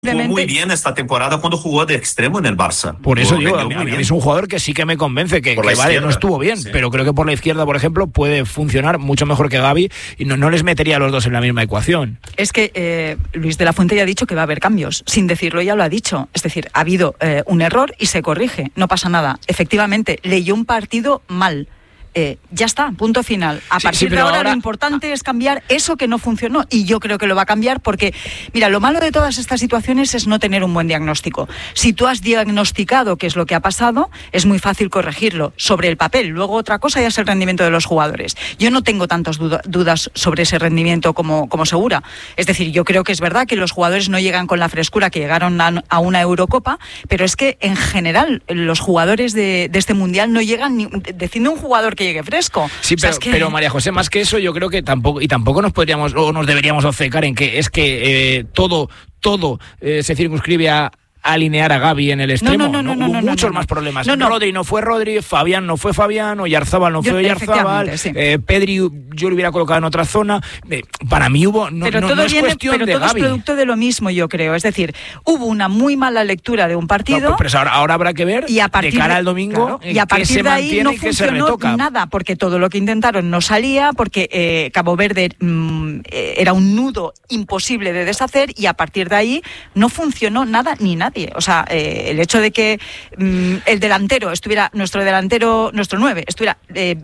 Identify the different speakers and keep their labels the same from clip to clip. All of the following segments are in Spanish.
Speaker 1: Jugó muy bien esta temporada cuando jugó de extremo en el Barça.
Speaker 2: Por eso digo, es un jugador que sí que me convence, que vale, no estuvo bien, sí, pero creo que por la izquierda, por ejemplo, puede funcionar mucho mejor que Gavi y no les metería a los dos en la misma ecuación.
Speaker 3: Es que Luis de la Fuente ya ha dicho que va a haber cambios. Sin decirlo ya lo ha dicho. Es decir, ha habido un error y se corrige. No pasa nada. Efectivamente, leyó un partido mal. Ya está, punto final. A partir de ahora lo importante es cambiar eso que no funcionó, y yo creo que lo va a cambiar porque, mira, lo malo de todas estas situaciones es no tener un buen diagnóstico. Si tú has diagnosticado qué es lo que ha pasado, es muy fácil corregirlo sobre el papel. Luego otra cosa ya es el rendimiento de los jugadores. Yo no tengo tantas dudas sobre ese rendimiento como Segura. Es decir, yo creo que es verdad que los jugadores no llegan con la frescura que llegaron a una Eurocopa, pero es que en general los jugadores de este Mundial no llegan ni decidiendo un jugador que llegue fresco.
Speaker 2: Sí, pero María José, más que eso, yo creo que tampoco nos podríamos o nos deberíamos obcecar en que es que todo se circunscribe a alinear a Gavi en el extremo. Hubo muchos más problemas. Rodri no fue Rodri, Fabián no fue Fabián, Oyarzábal no fue Oyarzábal, sí. Pedri yo lo hubiera colocado en otra zona. Para mí hubo no es cuestión de Gavi. Pero todo es
Speaker 3: producto de lo mismo, yo creo. Es decir, hubo una muy mala lectura de un partido.
Speaker 2: Pero ahora habrá que ver, y a partir de cara al domingo,
Speaker 3: y a partir de ahí no funcionó nada, porque todo lo que intentaron no salía, porque Cabo Verde era un nudo imposible de deshacer, y a partir de ahí no funcionó nada ni nada. O sea, el hecho de que el delantero estuviera, nuestro 9, estuviera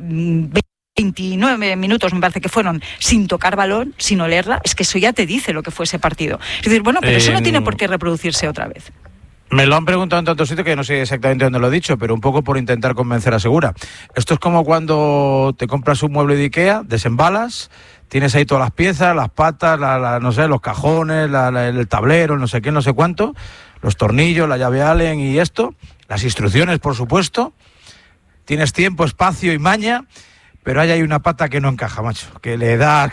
Speaker 3: 29 minutos, me parece que fueron, sin tocar balón, sin olerla, es que eso ya te dice lo que fue ese partido. Es decir, bueno, pero eso no tiene por qué reproducirse otra vez.
Speaker 4: Me lo han preguntado en tantos sitios que no sé exactamente dónde lo he dicho, pero un poco por intentar convencer a Segura. Esto es como cuando te compras un mueble de Ikea, desembalas, tienes ahí todas las piezas, las patas, no sé, los cajones, el tablero, no sé qué, no sé cuánto, los tornillos, la llave Allen y esto, las instrucciones, por supuesto. Tienes tiempo, espacio y maña, pero hay una pata que no encaja, macho, que le das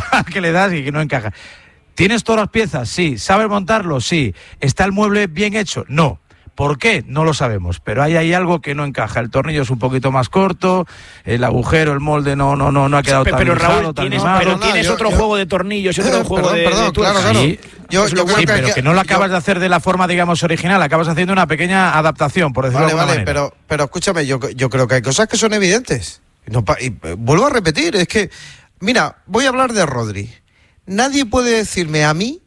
Speaker 4: y que no encaja. ¿Tienes todas las piezas? Sí. ¿Sabes montarlo? Sí. ¿Está el mueble bien hecho? No. ¿Por qué? No lo sabemos, pero hay algo que no encaja. El tornillo es un poquito más corto, el agujero, el molde no ha quedado tan
Speaker 2: pero
Speaker 4: lijado,
Speaker 2: Raúl,
Speaker 4: tan
Speaker 2: tienes otro juego de tornillos y otro juego de
Speaker 5: claro.
Speaker 4: Sí, pero que no lo acabas de hacer de la forma, digamos, original, acabas haciendo una pequeña adaptación, por decirlo de alguna manera.
Speaker 5: Pero escúchame, yo creo que hay cosas que son evidentes. Y vuelvo a repetir, es que, mira, voy a hablar de Rodri. Nadie puede decirme a mí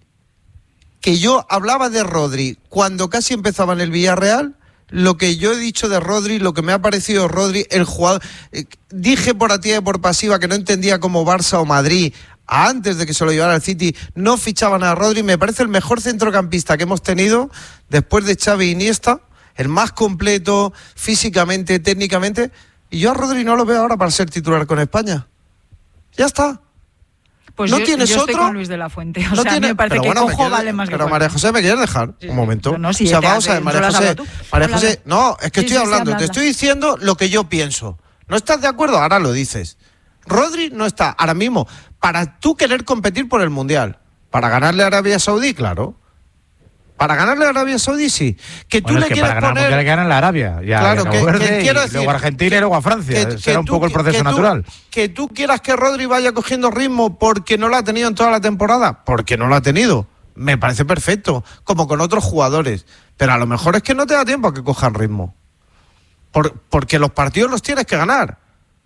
Speaker 5: que yo hablaba de Rodri cuando casi empezaba en el Villarreal, lo que yo he dicho de Rodri, lo que me ha parecido Rodri, el jugador. Dije por activa y por pasiva que no entendía cómo Barça o Madrid, antes de que se lo llevara al City, no fichaban a Rodri. Me parece el mejor centrocampista que hemos tenido después de Xavi e Iniesta, el más completo físicamente, técnicamente, y yo a Rodri no lo veo ahora para ser titular con España. Ya está.
Speaker 3: Pues
Speaker 5: ¿No
Speaker 3: yo
Speaker 5: estoy
Speaker 3: con Luis de la Fuente. O
Speaker 5: no
Speaker 3: sea, me parece que Cojo vale más que
Speaker 5: Pero María José, ¿me quieres dejar un momento?
Speaker 3: No, sí,
Speaker 5: o sea, vamos a ver, María José, no, es que estoy hablando, te estoy diciendo lo que yo pienso. ¿No estás de acuerdo? Ahora lo dices. Rodri no está ahora mismo para tú querer competir por el Mundial. Para ganarle a Arabia Saudí, claro. Para ganarle a Arabia Saudí, sí. Que tú le quieres
Speaker 4: para ganar
Speaker 5: poner...
Speaker 4: que ganan la Arabia. Ya,
Speaker 5: claro,
Speaker 4: que quiero decir, luego Argentina y luego a Francia. Será un poco el proceso natural.
Speaker 5: Que tú quieras que Rodri vaya cogiendo ritmo porque no lo ha tenido en toda la temporada. Porque no lo ha tenido. Me parece perfecto. Como con otros jugadores. Pero a lo mejor es que no te da tiempo a que cojan ritmo. Porque los partidos los tienes que ganar.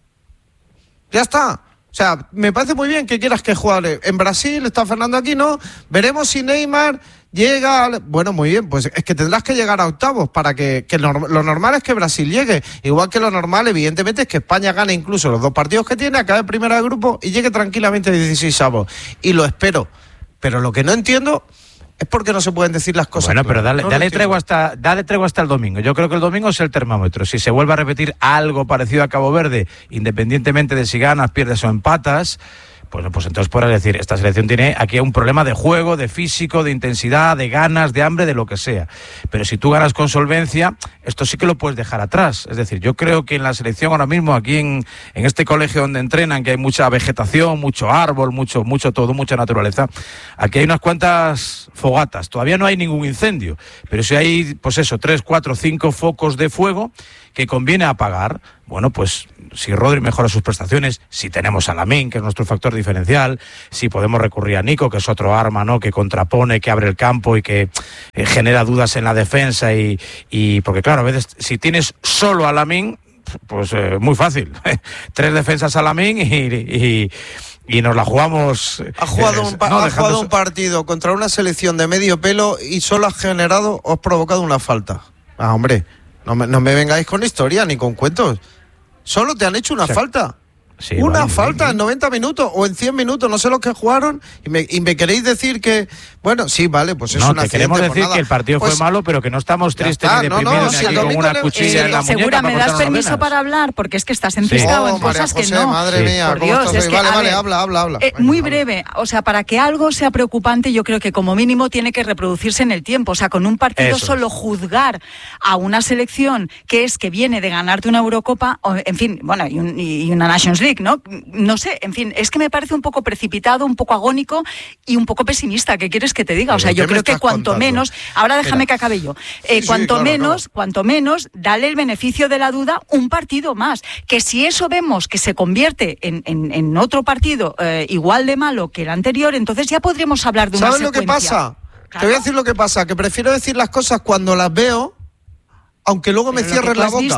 Speaker 5: Ya está. O sea, me parece muy bien que quieras que juegue. En Brasil está Fernando Aquino. Veremos si Neymar llega. Bueno, muy bien, pues es que tendrás que llegar a octavos para que lo normal es que Brasil llegue. Igual que lo normal, evidentemente, es que España gane incluso los 2 partidos que tiene, acabe primera de grupo y llegue tranquilamente a 16avos. Y lo espero. Pero lo que no entiendo es por qué no se pueden decir las cosas.
Speaker 4: Bueno, pero dale tregua hasta el domingo. Yo creo que el domingo es el termómetro. Si se vuelve a repetir algo parecido a Cabo Verde, independientemente de si ganas, pierdes o empatas, pues entonces podrás decir, esta selección tiene aquí un problema de juego, de físico, de intensidad, de ganas, de hambre, de lo que sea. Pero si tú ganas con solvencia, esto sí que lo puedes dejar atrás. Es decir, yo creo que en la selección ahora mismo, aquí en este colegio donde entrenan, que hay mucha vegetación, mucho árbol, mucho todo, mucha naturaleza, aquí hay unas cuantas fogatas. Todavía no hay ningún incendio, pero si hay, 3, 4, 5 focos de fuego que conviene apagar, bueno, pues si Rodri mejora sus prestaciones, si tenemos a Lamine, que es nuestro factor diferencial, si podemos recurrir a Nico, que es otro arma, ¿no? Que contrapone, que abre el campo y que genera dudas en la defensa y porque claro, a veces si tienes solo a Lamine, pues muy fácil. 3 defensas a Lamine y nos la jugamos.
Speaker 5: Ha jugado un partido contra una selección de medio pelo y solo has provocado una falta. Hombre, no me vengáis con historia ni con cuentos. Solo te han hecho una falta. Sí, una falta en 90 minutos o en 100 minutos, no sé los que jugaron, y me queréis decir que, bueno, sí, vale, pues es una accidente.
Speaker 4: Queremos decir que el partido fue malo, pero que no estamos tristes ni deprimidos ni aquí con una cuchilla en la muñeca.
Speaker 3: Segura, ¿me das permiso para hablar? Porque es que estás encistado en cosas que no.
Speaker 5: Madre mía, por Dios, es que, vale, habla.
Speaker 3: Muy breve, o sea, para que algo sea preocupante, yo creo que como mínimo tiene que reproducirse en el tiempo. O sea, con un partido solo juzgar a una selección que viene de ganarte una Eurocopa, en fin, bueno, y una Nations League, ¿no? No sé, en fin, es que me parece un poco precipitado, un poco agónico y un poco pesimista. ¿Qué quieres que te diga? O sea, yo creo que cuanto menos, ahora déjame que acabe yo, cuanto menos, dale el beneficio de la duda un partido más. Que si eso vemos que se convierte en otro partido igual de malo que el anterior, entonces ya podríamos hablar de una secuencia.
Speaker 5: ¿Sabes lo que pasa? Claro. Te voy a decir lo que pasa, que prefiero decir las cosas cuando las veo, aunque luego me cierren la boca.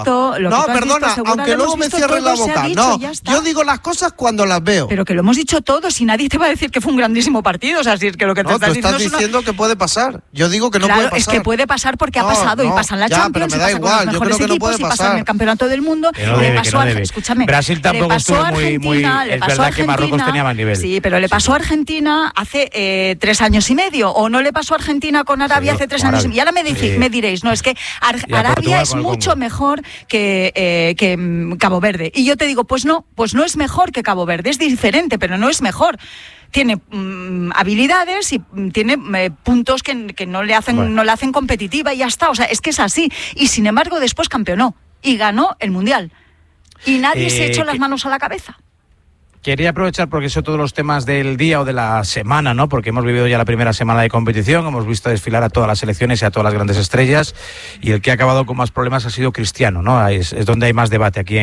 Speaker 5: Aunque luego me cierren la boca. No, yo digo las cosas cuando las veo.
Speaker 3: Pero que lo hemos dicho todos y nadie te va a decir que fue un grandísimo partido. O sea, si es que lo que te estás
Speaker 5: diciendo que puede pasar. Yo digo que no puede pasar.
Speaker 3: Es que puede pasar porque ha pasado y pasa en la Champions,
Speaker 5: pero me da igual. Yo creo que no puede pasar.
Speaker 3: Y pasa en el Campeonato del Mundo. Escúchame.
Speaker 4: Brasil tampoco estuvo muy. Es verdad que Marruecos tenía más nivel.
Speaker 3: Sí, pero le pasó a Argentina hace 3 años y medio. O no le pasó a Argentina con Arabia hace 3 años y medio. Y ahora me diréis, no, es que Arabia es mucho mejor que Cabo Verde. Y yo te digo, pues no es mejor que Cabo Verde, es diferente, pero no es mejor. Tiene habilidades y tiene puntos que no le hacen competitiva y ya está. O sea, es que es así. Y sin embargo, después campeonó y ganó el Mundial. Y nadie se echó las manos a la cabeza.
Speaker 4: Quería aprovechar porque son todos los temas del día o de la semana, ¿no? Porque hemos vivido ya la primera semana de competición, hemos visto desfilar a todas las selecciones y a todas las grandes estrellas, y el que ha acabado con más problemas ha sido Cristiano, ¿no? Es donde hay más debate aquí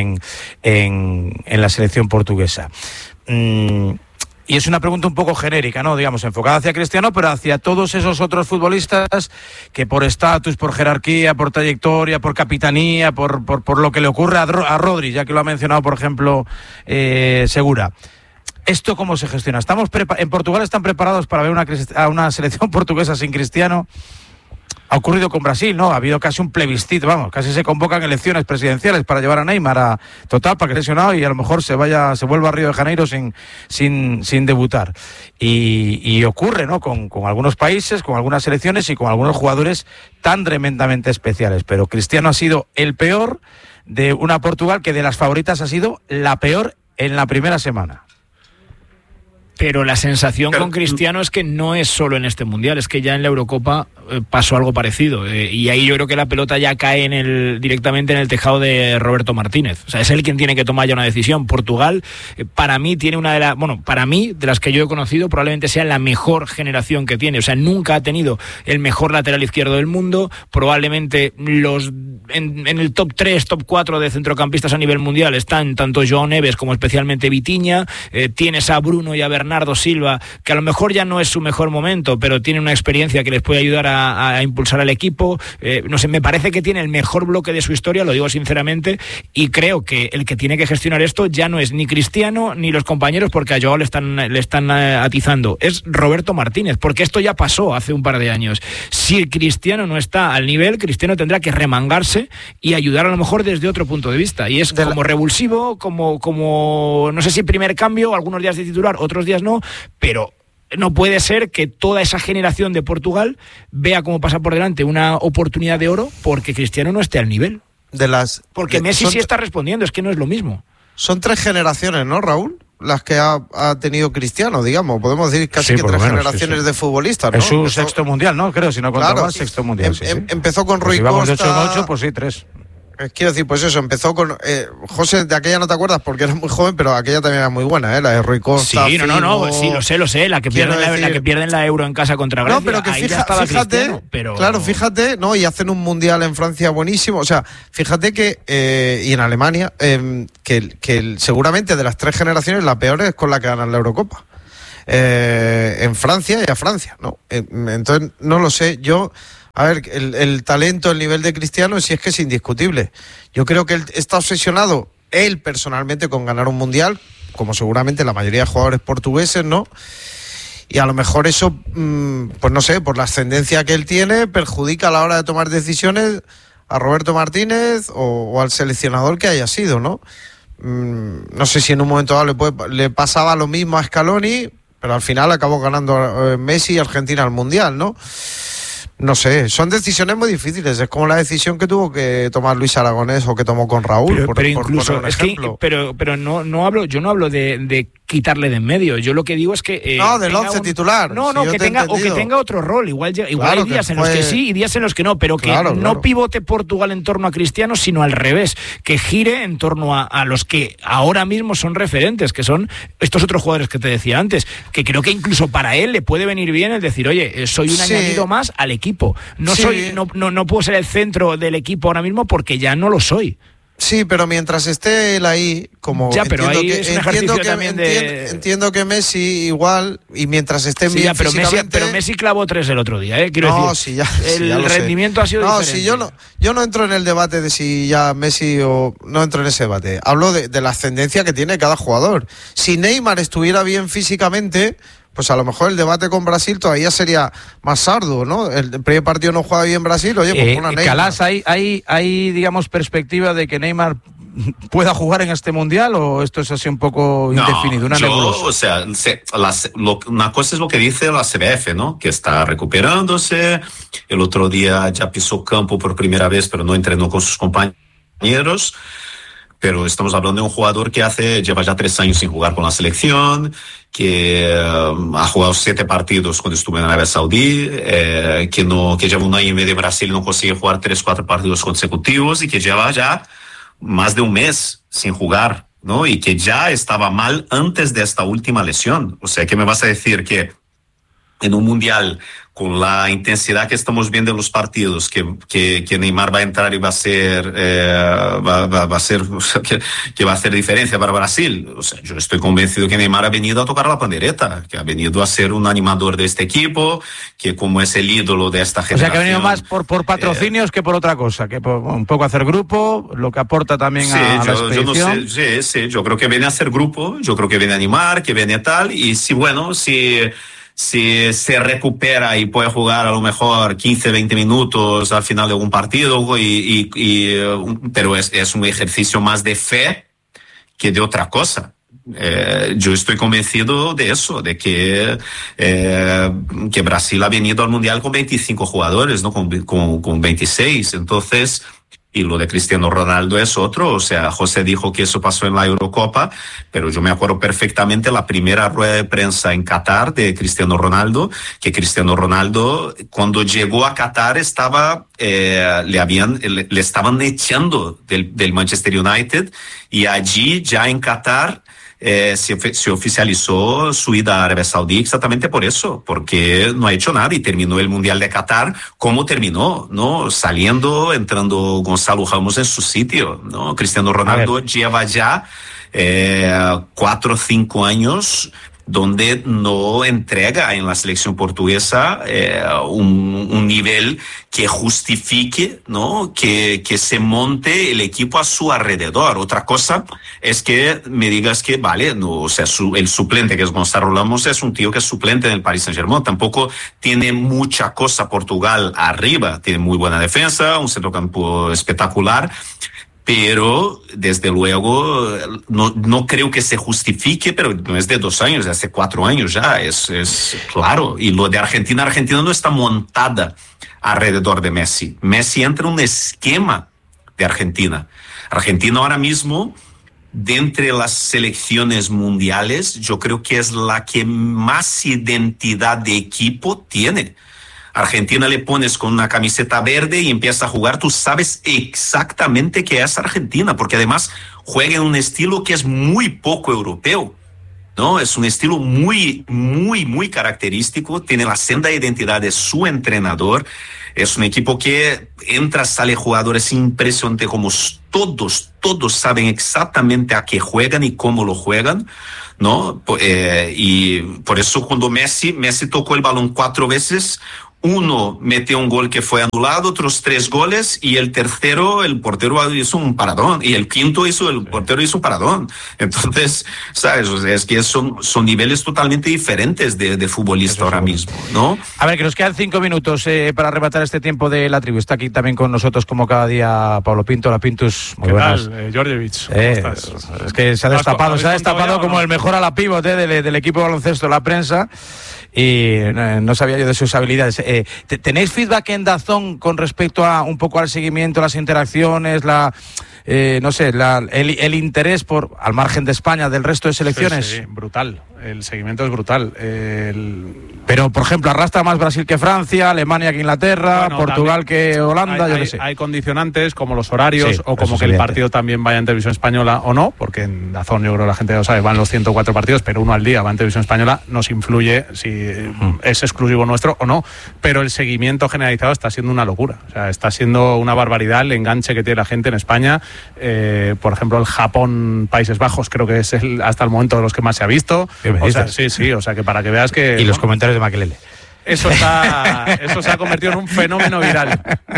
Speaker 4: en la selección portuguesa. Y es una pregunta un poco genérica, ¿no? Digamos, enfocada hacia Cristiano, pero hacia todos esos otros futbolistas que por estatus, por jerarquía, por trayectoria, por capitanía, por lo que le ocurre a Rodri, ya que lo ha mencionado, por ejemplo, Segura. ¿Esto cómo se gestiona? ¿En Portugal están preparados para ver a una selección portuguesa sin Cristiano? Ha ocurrido con Brasil, ¿no? Ha habido casi un plebiscito, casi se convocan elecciones presidenciales para llevar a Neymar para que esté lesionado y a lo mejor se vuelva a Río de Janeiro sin debutar. Y ocurre, ¿no? Con algunos países, con algunas selecciones y con algunos jugadores tan tremendamente especiales. Pero Cristiano ha sido el peor de una Portugal que de las favoritas ha sido la peor en la primera semana.
Speaker 2: Pero la sensación con Cristiano es que no es solo en este Mundial, es que ya en la Eurocopa pasó algo parecido. Y ahí yo creo que la pelota ya cae directamente en el tejado de Roberto Martínez. O sea, es él quien tiene que tomar ya una decisión. Portugal, para mí, tiene para mí, de las que yo he conocido, probablemente sea la mejor generación que tiene. O sea, nunca ha tenido el mejor lateral izquierdo del mundo. Probablemente en el top 3, top 4 de centrocampistas a nivel mundial están tanto João Neves como especialmente Vitinha. Tienes a Bruno y a Bernardo Silva, que a lo mejor ya no es su mejor momento, pero tiene una experiencia que les puede ayudar a impulsar al equipo. No sé, me parece que tiene el mejor bloque de su historia, lo digo sinceramente, y creo que el que tiene que gestionar esto ya no es ni Cristiano ni los compañeros, porque a Joao le están atizando, es Roberto Martínez, porque esto ya pasó hace un par de años. Si Cristiano no está al nivel, Cristiano tendrá que remangarse y ayudar a lo mejor desde otro punto de vista, y es como revulsivo, como no sé si primer cambio, algunos días de titular, otros días no, pero no puede ser que toda esa generación de Portugal vea cómo pasa por delante una oportunidad de oro porque Cristiano no esté al nivel. Porque Messi sí está respondiendo, es que no es lo mismo.
Speaker 5: Son 3 generaciones, ¿no, Raúl? Las que ha tenido Cristiano, digamos. Podemos decir casi que 3 generaciones de futbolistas, ¿no?
Speaker 4: Es su sexto mundial, ¿no? Creo, si no contamos, sexto mundial.
Speaker 5: Empezó con Rui Costa.
Speaker 4: Si vamos de 8 en 8, pues sí, 3.
Speaker 5: quiero decir, pues eso, empezó con... José, de aquella no te acuerdas porque eras muy joven, pero aquella también era muy buena, la de Rui Costa.
Speaker 2: Sí, sí, lo sé, la que pierden la Euro en casa contra Grecia.
Speaker 5: No, pero que
Speaker 2: ahí fíjate,
Speaker 5: pero... Claro, fíjate, ¿no? Y hacen un mundial en Francia buenísimo. O sea, fíjate que, y en Alemania, que seguramente de las 3 generaciones la peor es con la que ganan la Eurocopa. En Francia y a Francia, ¿no? Entonces, no lo sé, yo... A ver, el talento, el nivel de Cristiano, sí es que es indiscutible. Yo creo que él está obsesionado, él personalmente, con ganar un mundial, como seguramente la mayoría de jugadores portugueses, ¿no? Y a lo mejor eso, pues no sé, por la ascendencia que él tiene, perjudica a la hora de tomar decisiones a Roberto Martínez o al seleccionador que haya sido, ¿no? No sé si en un momento dado le pasaba lo mismo a Scaloni, pero al final acabó ganando Messi y Argentina al mundial, ¿no? No sé, son decisiones muy difíciles. Es como la decisión que tuvo que tomar Luis Aragonés o que tomó con Raúl.
Speaker 2: Pero incluso, es que, pero no hablo, yo no hablo de quitarle de en medio. Yo lo que digo es que
Speaker 5: no, del 11 titular.
Speaker 2: No, que tenga otro rol. Igual hay días en los que sí y días en los que no, pero que no pivote Portugal en torno a Cristiano, sino al revés, que gire en torno a los que ahora mismo son referentes, que son estos otros jugadores que te decía antes, que creo que incluso para él le puede venir bien el decir, oye, soy un añadido más al equipo. No puedo ser el centro del equipo ahora mismo porque ya no lo soy.
Speaker 5: Sí, pero mientras esté él ahí, como
Speaker 2: ya, pero ahí es un ejercicio también
Speaker 5: entiendo que Messi igual, y mientras esté bien
Speaker 2: pero
Speaker 5: físicamente...
Speaker 2: pero Messi clavó 3 el otro día, quiero decir. El rendimiento ha sido diferente.
Speaker 5: Sí, yo no entro en el debate de si ya Messi o... No entro en ese debate. Hablo de la ascendencia que tiene cada jugador. Si Neymar estuviera bien físicamente... Pues a lo mejor el debate con Brasil todavía sería más arduo, ¿no? El primer partido no juega bien Brasil, oye, pues pon a Neymar.
Speaker 4: Calás, ¿hay, digamos, perspectiva de que Neymar pueda jugar en este Mundial o esto es así un poco indefinido, una nebulosa?
Speaker 1: O sea, una cosa es lo que dice la CBF, ¿no? Que está recuperándose, el otro día ya pisó campo por primera vez, pero no entrenó con sus compañeros. Pero estamos hablando de un jugador que lleva ya 3 años sin jugar con la selección, que ha jugado 7 partidos cuando estuvo en Arabia Saudí, que lleva 1 año y medio en Brasil y no consigue jugar 3-4 partidos consecutivos y que lleva ya más de un mes sin jugar, ¿no? Y que ya estaba mal antes de esta última lesión. O sea, ¿qué me vas a decir? Que en un mundial con la intensidad que estamos viendo en los partidos, que Neymar va a entrar y va a ser que va a hacer diferencia para Brasil. O sea, yo estoy convencido que Neymar ha venido a tocar la pandereta, que ha venido a ser un animador de este equipo, que como es el ídolo de esta generación.
Speaker 4: O sea, que ha venido más por patrocinios que por otra cosa, que por un poco hacer grupo, lo que aporta también a la expedición.
Speaker 1: Yo no sé, yo creo que viene a hacer grupo, yo creo que viene a animar, que viene tal, y si se recupera y puede jugar a lo mejor 15-20 minutos al final de un partido, pero es un ejercicio más de fe que de otra cosa. Yo estoy convencido de eso, de que Brasil ha venido al Mundial con 25 jugadores, no con 26. Entonces, y lo de Cristiano Ronaldo es otro. O sea, José dijo que eso pasó en la Eurocopa, pero yo me acuerdo perfectamente la primera rueda de prensa en Qatar de Cristiano Ronaldo, que Cristiano Ronaldo cuando llegó a Qatar le estaban echando del Manchester United, y allí ya en Qatar se oficializó su ida a Arabia Saudí exactamente por eso, porque no ha hecho nada y terminó el Mundial de Qatar como terminó, ¿no? Entrando Gonzalo Ramos en su sitio, ¿no? Cristiano Ronaldo lleva ya 4 o 5 años donde no entrega en la selección portuguesa un nivel que justifique, ¿no? Que se monte el equipo a su alrededor. Otra cosa es que me digas que, vale, no, o sea, el suplente que es Gonzalo Ramos es un tío que es suplente en el Paris Saint-Germain. Tampoco tiene mucha cosa Portugal arriba. Tiene muy buena defensa, un centrocampo espectacular, pero desde luego no creo que se justifique, pero no es de 2 años, de hace 4 años ya, es claro. Y lo de Argentina no está montada alrededor de Messi. Messi entra en un esquema de Argentina. Argentina ahora mismo, de entre las selecciones mundiales, yo creo que es la que más identidad de equipo tiene. Argentina le pones con una camiseta verde y empieza a jugar, tú sabes exactamente que es Argentina, porque además juega en un estilo que es muy poco europeo, ¿no? Es un estilo muy, muy, muy característico, tiene la senda identidad de su entrenador, es un equipo que entra, sale jugadores impresionantes, como todos saben exactamente a qué juegan y cómo lo juegan, ¿no? Y por eso cuando Messi tocó el balón 4 veces, uno metió un gol que fue anulado, otros 3 goles, y el tercero, el portero hizo un paradón, y el quinto el portero hizo un paradón. Entonces, ¿sabes? O sea, es que son niveles totalmente diferentes de futbolista ahora mismo, ¿no?
Speaker 4: A ver, que nos quedan 5 minutos para arrebatar este tiempo de la tribu. Está aquí también con nosotros, como cada día, Pablo Pinto. La Pintus, muy buenas.
Speaker 6: ¿Qué tal, Georgievich? ¿Cómo estás?
Speaker 4: Es que se ha destapado como el mejor ala pívot del equipo de baloncesto de la prensa. Y no sabía yo de sus habilidades. ¿Tenéis feedback en DAZN con respecto a un poco al seguimiento, las interacciones, el interés al margen de España, del resto de selecciones?
Speaker 6: Sí, brutal. El seguimiento es brutal.
Speaker 4: Pero, por ejemplo, arrastra más Brasil que Francia, Alemania que Inglaterra, bueno, Portugal que Holanda, yo qué sé.
Speaker 6: Hay condicionantes como los horarios, o como que el partido también vaya en televisión española o no, porque en DAZN yo creo que la gente ya lo sabe, van los 104 partidos, pero uno al día va en televisión española, nos influye si es exclusivo nuestro o no, pero el seguimiento generalizado está siendo una locura. O sea, está siendo una barbaridad el enganche que tiene la gente en España. Por ejemplo, el Japón, Países Bajos, creo que es hasta el momento de los que más se ha visto. O sea, sí, o sea, que para que veas que...
Speaker 4: Y los comentarios de Makelele.
Speaker 6: Eso se ha convertido en un fenómeno viral.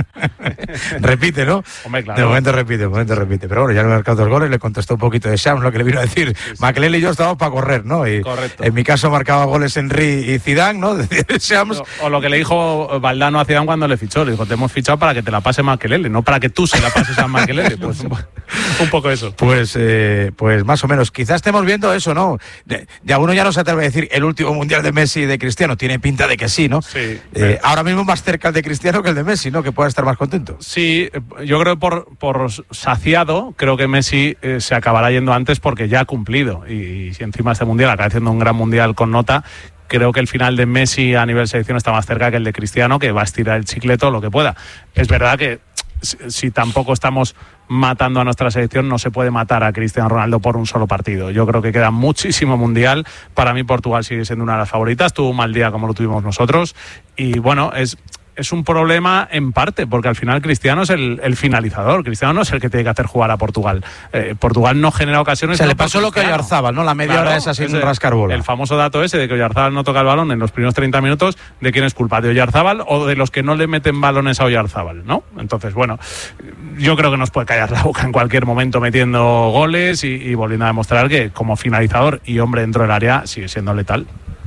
Speaker 4: Repite, ¿no?
Speaker 6: Hombre, claro.
Speaker 4: De momento repite. Pero bueno, ya en el mercado de los goles le contestó un poquito de Shams, lo que le vino a decir. Sí. Makelele y yo estábamos para correr, ¿no? Y correcto. En mi caso marcaba goles Henry y Zidane, ¿no? Shams.
Speaker 6: O lo que le dijo Valdano a Zidane cuando le fichó. Le dijo, te hemos fichado para que te la pase Makelele, no para que tú se la pases a Makelele. Pues un poco eso.
Speaker 4: Pues más o menos. Quizás estemos viendo eso, ¿no? Ya uno ya no se atreve a decir el último mundial de Messi y de Cristiano. Tiene pinta de que sí, ¿no?
Speaker 6: Sí.
Speaker 4: Ahora mismo más cerca el de Cristiano que el de Messi, ¿no? Que pueda estar más contento.
Speaker 6: Sí, yo creo que por saciado, creo que Messi se acabará yendo antes porque ya ha cumplido. Y si encima este mundial acaba siendo un gran mundial con nota, creo que el final de Messi a nivel selección está más cerca que el de Cristiano, que va a estirar el chicle todo lo que pueda. Es verdad que si tampoco estamos matando a nuestra selección, no se puede matar a Cristiano Ronaldo por un solo partido. Yo creo que queda muchísimo mundial. Para mí Portugal sigue siendo una de las favoritas. Tuvo un mal día como lo tuvimos nosotros. Y bueno, es un problema en parte, porque al final Cristiano es el finalizador. Cristiano no es el que tiene que hacer jugar a Portugal. Portugal no genera ocasiones.
Speaker 4: Se le pasó lo que a Oyarzábal, ¿no? La media hora esa sin rascar bola.
Speaker 6: El famoso dato ese de que Oyarzábal no toca el balón en los primeros 30 minutos, ¿de quién es culpa? ¿De Oyarzábal o de los que no le meten balones a Oyarzábal, ¿no? Entonces, bueno, yo creo que nos puede callar la boca en cualquier momento metiendo goles y volviendo a demostrar que como finalizador y hombre dentro del área sigue siendo letal.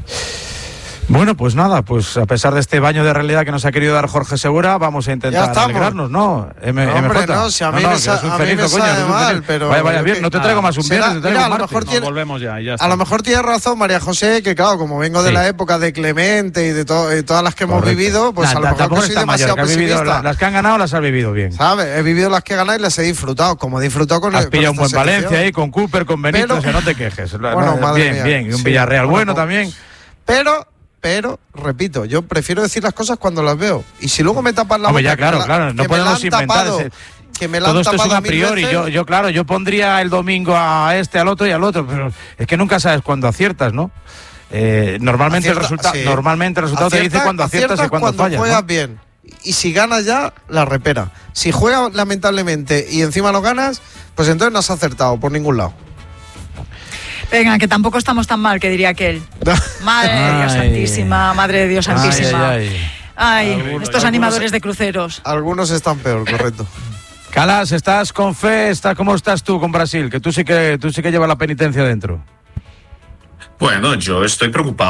Speaker 4: Bueno, pues nada, pues a pesar de este baño de realidad que nos ha querido dar Jorge Segura, vamos a intentar alegrarnos, ¿no?
Speaker 5: Hombre, no, si a mí me sabe mal, pero...
Speaker 4: Vaya bien, no te traigo más un viernes, te traigo un martes.
Speaker 6: Volvemos ya está.
Speaker 5: A lo mejor tiene razón María José, que claro, como vengo de la época de Clemente y de todas las que hemos vivido, pues a lo mejor soy demasiado pesimista.
Speaker 4: Las que han ganado las has vivido bien.
Speaker 5: ¿Sabes? He vivido las que he ganado y las he disfrutado, como he disfrutado con...
Speaker 4: Has pillado un buen Valencia ahí, con Cooper, con Benito, no te quejes.
Speaker 5: Bueno, madre mía.
Speaker 4: Bien, y un Villarreal bueno también.
Speaker 5: Pero, repito, yo prefiero decir las cosas cuando las veo. Y si luego me tapan la
Speaker 4: boca... Ya, claro, no podemos inventar
Speaker 5: que me la
Speaker 4: todo
Speaker 5: han
Speaker 4: esto es un
Speaker 5: tapado
Speaker 4: a priori. Yo pondría el domingo a este, al otro y al otro, pero es que nunca sabes cuándo aciertas, ¿no? Normalmente el resultado te dice cuándo aciertas y cuándo fallas.
Speaker 5: Juegas
Speaker 4: ¿no?
Speaker 5: bien. Y si ganas ya, la repera. Si juegas lamentablemente y encima no ganas, pues entonces no has acertado por ningún lado.
Speaker 3: Venga, que tampoco estamos tan mal, que diría aquel. Madre de Dios santísima, madre de Dios santísima. Ay, estos animadores de cruceros.
Speaker 5: Algunos están peor, correcto.
Speaker 4: Calas, ¿estás con fe? ¿Cómo estás tú con Brasil? Que tú sí que llevas la penitencia dentro.
Speaker 1: Bueno, yo estoy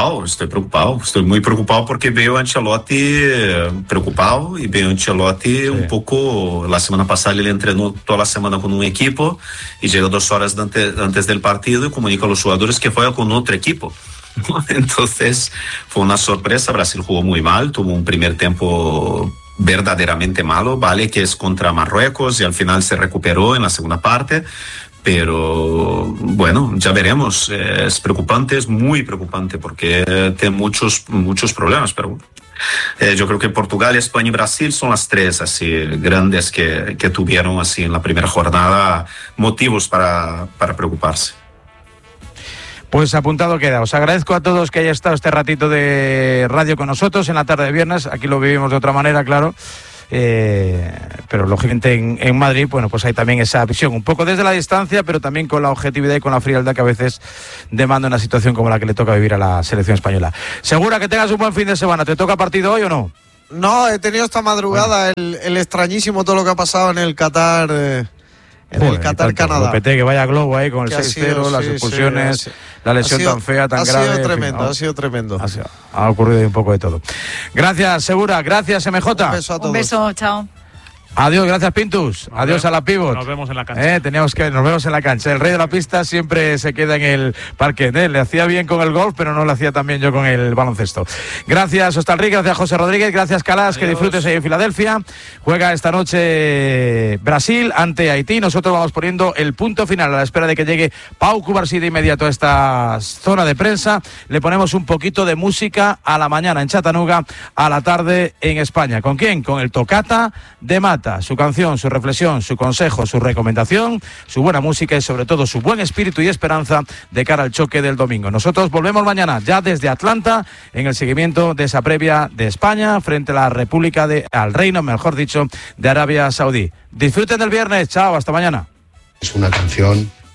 Speaker 1: muy preocupado porque veo a Ancelotti preocupado y veo a Ancelotti un poco, la semana pasada él entrenó toda la semana con un equipo y llega 2 horas antes del partido y comunica a los jugadores que juega con otro equipo. Entonces fue una sorpresa, Brasil jugó muy mal, tuvo un primer tiempo verdaderamente malo, vale que es contra Marruecos y al final se recuperó en la segunda parte. Pero bueno, ya veremos. Es preocupante, es muy preocupante porque tiene muchos problemas. Pero Yo creo que Portugal, España y Brasil son las tres así grandes que tuvieron así en la primera jornada motivos para preocuparse.
Speaker 4: Pues apuntado queda. Os agradezco a todos que haya estado este ratito de radio con nosotros en la tarde de viernes. Aquí lo vivimos de otra manera, claro. Pero lógicamente en Madrid, bueno, pues hay también esa visión, un poco desde la distancia, pero también con la objetividad y con la frialdad que a veces demanda una situación como la que le toca vivir a la selección española. Segura que tengas un buen fin de semana. ¿Te toca partido hoy o no?
Speaker 5: No, he tenido esta madrugada el extrañísimo todo lo que ha pasado en el Qatar. El Qatar-Canadá.
Speaker 4: Que vaya globo ahí con el 6-0, las expulsiones, la lesión tan fea, tan grave.
Speaker 5: Ha sido tremendo.
Speaker 4: Ha ocurrido un poco de todo. Gracias, Segura. Gracias, MJ.
Speaker 5: Un beso a todos.
Speaker 3: Un beso, chao.
Speaker 4: Adiós, gracias Pintus. Adiós a la Pivot.
Speaker 6: Nos vemos en la cancha.
Speaker 4: Nos vemos en la cancha. El rey de la pista siempre se queda en el parque. Le hacía bien con el golf, pero no lo hacía tan bien yo con el baloncesto. Gracias, Hostalric, gracias José Rodríguez, gracias Calas, que disfrutes ahí en Filadelfia. Juega esta noche Brasil ante Haití. Nosotros vamos poniendo el punto final a la espera de que llegue Pau Cubarsí de inmediato a esta zona de prensa. Le ponemos un poquito de música a la mañana en Chattanooga, a la tarde en España. ¿Con quién? Con el Tocata de Mata. Su canción, su reflexión, su consejo, su recomendación, su buena música y sobre todo su buen espíritu y esperanza de cara al choque del domingo. Nosotros volvemos mañana ya desde Atlanta en el seguimiento de esa previa de España frente a la República al Reino, mejor dicho, de Arabia Saudí. Disfruten del viernes, chao, hasta mañana.
Speaker 7: Es una canción